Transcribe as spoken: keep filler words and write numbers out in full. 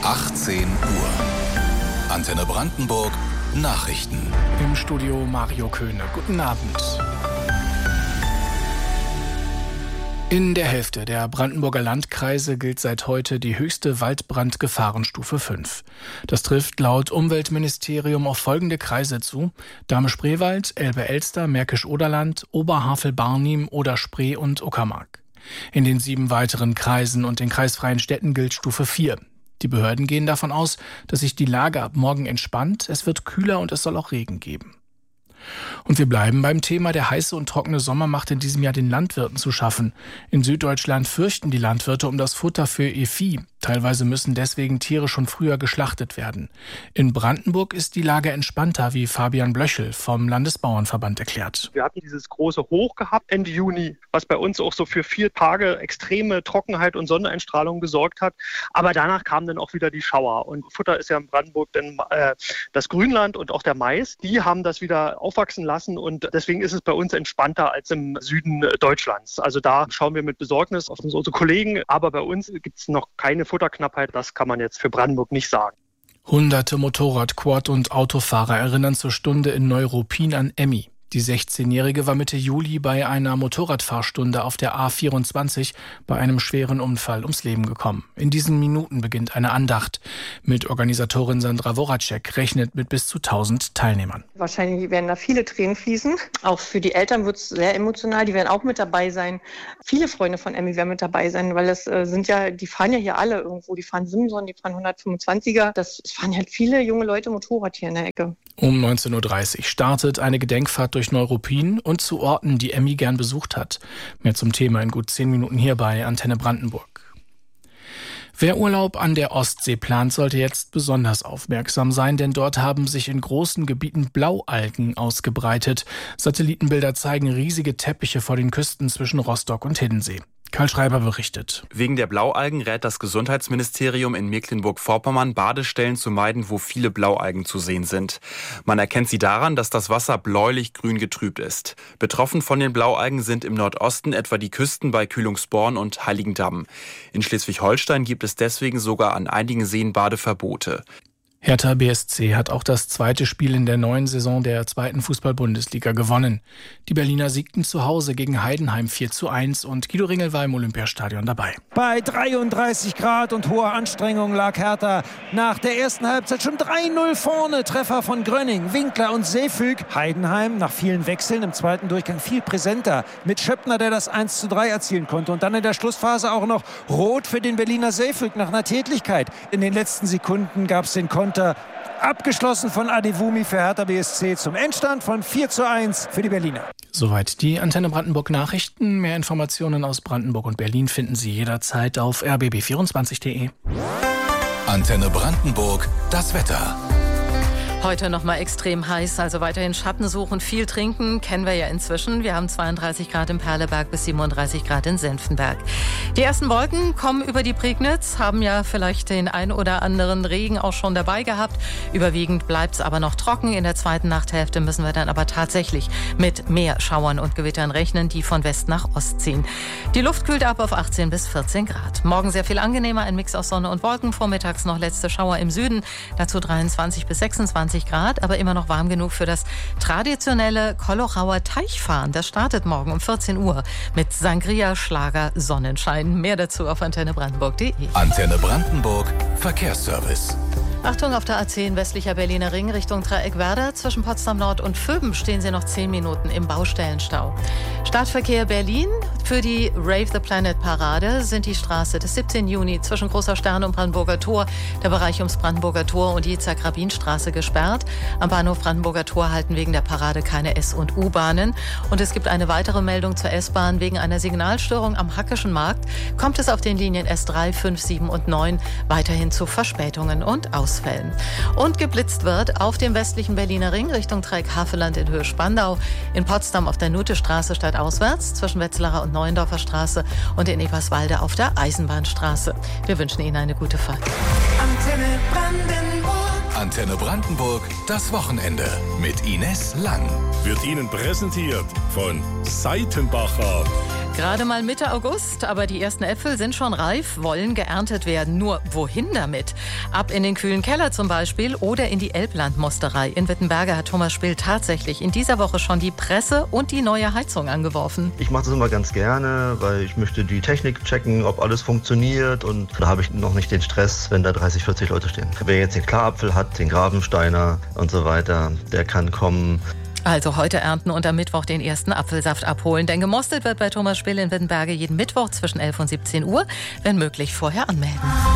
achtzehn Uhr. Antenne Brandenburg Nachrichten. Im Studio Mario Köhne. Guten Abend. In der Hälfte der Brandenburger Landkreise gilt seit heute die höchste Waldbrandgefahrenstufe fünf. Das trifft laut Umweltministerium auf folgende Kreise zu: Dahme-Spreewald, Elbe-Elster, Märkisch-Oderland, Oberhavel-Barnim, Oder-Spree und Uckermark. In den sieben weiteren Kreisen und den kreisfreien Städten gilt Stufe vier. Die Behörden gehen davon aus, dass sich die Lage ab morgen entspannt. Es wird kühler und es soll auch Regen geben. Und wir bleiben beim Thema. Der heiße und trockene Sommer macht in diesem Jahr den Landwirten zu schaffen. In Süddeutschland fürchten die Landwirte um das Futter für ihr Vieh. Teilweise müssen deswegen Tiere schon früher geschlachtet werden. In Brandenburg ist die Lage entspannter, wie Fabian Blöchel vom Landesbauernverband erklärt. Wir hatten dieses große Hoch gehabt Ende Juni, was bei uns auch so für vier Tage extreme Trockenheit und Sonneneinstrahlung gesorgt hat. Aber danach kamen dann auch wieder die Schauer. Und Futter ist ja in Brandenburg dann äh, das Grünland und auch der Mais. Die haben das wieder aufwachsen lassen und deswegen ist es bei uns entspannter als im Süden Deutschlands. Also da schauen wir mit Besorgnis auf unsere Kollegen. Aber bei uns gibt es noch keine Futterknappheit. Das kann man jetzt für Brandenburg nicht sagen. Hunderte Motorrad-, Quad- und Autofahrer erinnern zur Stunde in Neuruppin an Emmy. Die sechzehnjährige war Mitte Juli bei einer Motorradfahrstunde auf der A vierundzwanzig bei einem schweren Unfall ums Leben gekommen. In diesen Minuten beginnt eine Andacht. Mitorganisatorin Sandra Woracek rechnet mit bis zu tausend Teilnehmern. Wahrscheinlich werden da viele Tränen fließen. Auch für die Eltern wird es sehr emotional. Die werden auch mit dabei sein. Viele Freunde von Emmy werden mit dabei sein, weil es äh, sind ja, die fahren ja hier alle irgendwo. Die fahren Simson, die fahren hundertfünfundzwanziger. Das fahren halt viele junge Leute Motorrad hier in der Ecke. Um neunzehn Uhr dreißig startet eine Gedenkfahrt durch Neuruppin und zu Orten, die Emmy gern besucht hat. Mehr zum Thema in gut zehn Minuten hier bei Antenne Brandenburg. Wer Urlaub an der Ostsee plant, sollte jetzt besonders aufmerksam sein, denn dort haben sich in großen Gebieten Blaualgen ausgebreitet. Satellitenbilder zeigen riesige Teppiche vor den Küsten zwischen Rostock und Hiddensee. Karl Schreiber berichtet. Wegen der Blaualgen rät das Gesundheitsministerium in Mecklenburg-Vorpommern, Badestellen zu meiden, wo viele Blaualgen zu sehen sind. Man erkennt sie daran, dass das Wasser bläulich-grün getrübt ist. Betroffen von den Blaualgen sind im Nordosten etwa die Küsten bei Kühlungsborn und Heiligendamm. In Schleswig-Holstein gibt es deswegen sogar an einigen Seen Badeverbote. Hertha B S C hat auch das zweite Spiel in der neuen Saison der zweiten Fußball-Bundesliga gewonnen. Die Berliner siegten zu Hause gegen Heidenheim vier zu eins und Guido Ringel war im Olympiastadion dabei. Bei dreiunddreißig Grad und hoher Anstrengung lag Hertha nach der ersten Halbzeit schon drei null vorne. Treffer von Grönning, Winkler und Seefüg. Heidenheim nach vielen Wechseln im zweiten Durchgang viel präsenter. Mit Schöppner, der das eins zu drei erzielen konnte. Und dann in der Schlussphase auch noch Rot für den Berliner Seefüg nach einer Tätlichkeit. In den letzten Sekunden gab es den Konter. Abgeschlossen von Adewumi für Hertha B S C zum Endstand von vier zu eins für die Berliner. Soweit die Antenne Brandenburg Nachrichten. Mehr Informationen aus Brandenburg und Berlin finden Sie jederzeit auf r b b vierundzwanzig punkt d e. Antenne Brandenburg, das Wetter. Heute noch mal extrem heiß, also weiterhin Schatten suchen, viel trinken, kennen wir ja inzwischen. Wir haben zweiunddreißig Grad im Perleberg bis siebenunddreißig Grad in Senftenberg. Die ersten Wolken kommen über die Prignitz, haben ja vielleicht den ein oder anderen Regen auch schon dabei gehabt. Überwiegend bleibt es aber noch trocken. In der zweiten Nachthälfte müssen wir dann aber tatsächlich mit mehr Schauern und Gewittern rechnen, die von West nach Ost ziehen. Die Luft kühlt ab auf achtzehn bis vierzehn Grad. Morgen sehr viel angenehmer, ein Mix aus Sonne und Wolken. Vormittags noch letzte Schauer im Süden, dazu dreiundzwanzig bis sechsundzwanzig Grad, aber immer noch warm genug für das traditionelle Kollochrauer Teichfahren. Das startet morgen um vierzehn Uhr mit Sangria, Schlager, Sonnenschein. Mehr dazu auf antenne brandenburg punkt d e. Antenne Brandenburg Verkehrsservice. Achtung, auf der A zehn westlicher Berliner Ring Richtung Dreieck Werder. Zwischen Potsdam Nord und Vöben stehen Sie noch zehn Minuten im Baustellenstau. Startverkehr Berlin. Für die Rave the Planet Parade sind die Straße des siebzehnten Juni zwischen Großer Stern und Brandenburger Tor, der Bereich ums Brandenburger Tor und die Itzhak-Rabin-Straße gesperrt. Am Bahnhof Brandenburger Tor halten wegen der Parade keine S- und U-Bahnen. Und es gibt eine weitere Meldung zur S-Bahn. Wegen einer Signalstörung am Hackischen Markt kommt es auf den Linien S drei, fünf, sieben und neun weiterhin zu Verspätungen und Ausfällen. Und geblitzt wird auf dem westlichen Berliner Ring Richtung Dreieck-Havelland in Höhe Spandau, in Potsdam auf der Nutestraße stadtauswärts zwischen Wetzlarer und Neuendorfer Straße und in Eberswalde auf der Eisenbahnstraße. Wir wünschen Ihnen eine gute Fahrt. Antenne Brandenburg. Antenne Brandenburg, das Wochenende mit Ines Lang. Wird Ihnen präsentiert von Seitenbacher. Gerade mal Mitte August, aber die ersten Äpfel sind schon reif, wollen geerntet werden. Nur wohin damit? Ab in den kühlen Keller zum Beispiel oder in die Elblandmosterei. In Wittenberge hat Thomas Spill tatsächlich in dieser Woche schon die Presse und die neue Heizung angeworfen. Ich mache das immer ganz gerne, weil ich möchte die Technik checken, ob alles funktioniert. Und da habe ich noch nicht den Stress, wenn da dreißig, vierzig Leute stehen. Wer jetzt den Klarapfel hat, den Grabensteiner und so weiter, der kann kommen. Also heute ernten und am Mittwoch den ersten Apfelsaft abholen. Denn gemostet wird bei Thomas Spill in Wittenberge jeden Mittwoch zwischen elf und siebzehn Uhr. Wenn möglich, vorher anmelden.